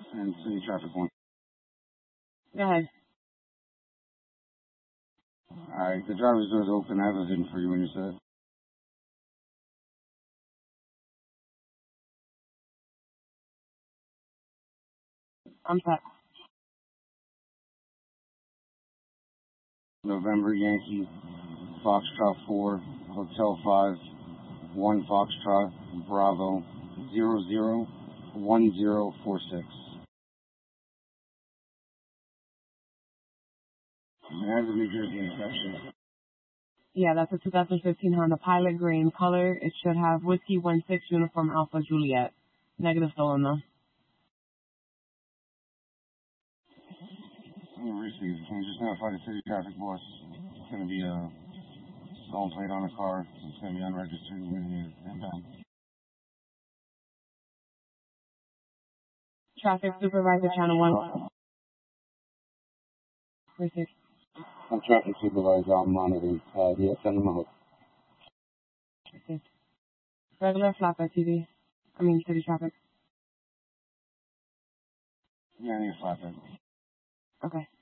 and city traffic 1. Go ahead. Alright, the driver's door's open. I have a VIN for you when you're set. I'm set. November Yankee, Foxtrot 4, Hotel 5, 1 Foxtrot, Bravo, 001046. I have the New Jersey inspection. Yeah, that's a 2015 Honda Pilot, green color. It should have Whiskey 16 Uniform Alpha Juliet. Negative stolen though. Received. Can you just notify the city traffic boss? It's going to be a stolen plate on the car. It's going to be unregistered when you're inbound. Traffic Supervisor Channel 1. Received. I'm traffic supervisor. I'm monitoring. Yeah, send them out. Received. Regular flatbed TV. City traffic. Yeah, I need a flatbed. Okay.